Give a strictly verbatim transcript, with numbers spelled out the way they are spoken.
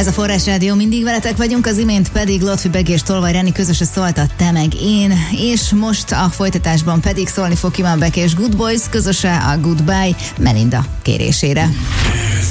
Ez a Forrás Rádió, mindig veletek vagyunk, az imént pedig Lotfi Begi és Tolvaj Reni közösen szólt a Te meg én, és most a folytatásban pedig szólni fog Ivan Beck és Good Boys közöse a Goodbye Melinda kérésére.